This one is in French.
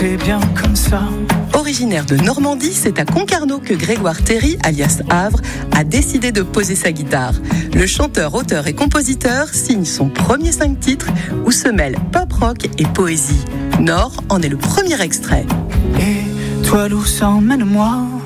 C'est bien comme ça. Originaire de Normandie, c'est à Concarneau que Grégoire Terry, alias Havre, a décidé de poser sa guitare. Le chanteur, auteur et compositeur signe son premier 5 titres où se mêlent pop rock et poésie. Nord en est le premier extrait. Et toi, l'ours emmène-moi